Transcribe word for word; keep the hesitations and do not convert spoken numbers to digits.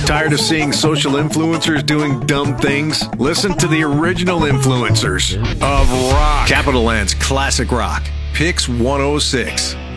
Tired of seeing social influencers doing dumb things? Listen to the original influencers of rock. Capital N's Classic Rock. Pix one oh six.